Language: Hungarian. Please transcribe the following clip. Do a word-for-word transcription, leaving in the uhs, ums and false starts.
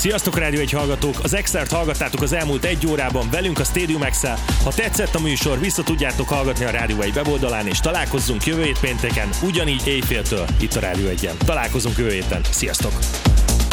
Sziasztok Rádió egy hallgatók! Az Extrát hallgattátok az elmúlt egy órában velünk a Stadium X-el. Ha tetszett a műsor, vissza tudjátok hallgatni a Rádió egy weboldalán, és találkozzunk jövő hét pénteken, ugyanígy éjféltől itt a Rádió egyen. Találkozunk jövő héten. Sziasztok!